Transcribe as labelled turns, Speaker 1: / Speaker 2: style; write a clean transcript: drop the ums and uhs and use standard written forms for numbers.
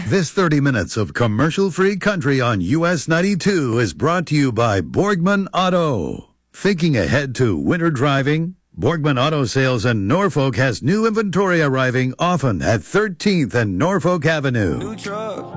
Speaker 1: This 30 minutes of commercial-free country on US 92 is brought to you by Borgman Auto. Thinking ahead to winter driving? Borgman Auto Sales in Norfolk has new inventory arriving often at 13th and Norfolk Avenue.
Speaker 2: New truck.